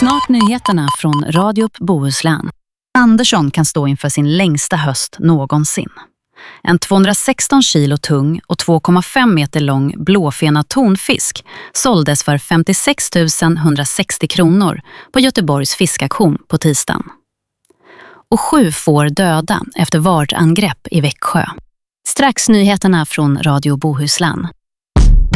Snart nyheterna från Radio Bohuslän. Andersson kan stå inför sin längsta höst någonsin. En 216 kilo tung och 2,5 meter lång blåfenad tonfisk såldes för 56 160 kronor på Göteborgs fiskaktion på tisdagen. Och 7 får döda efter vardangrepp i Växjö. Strax nyheterna från Radio Bohuslän.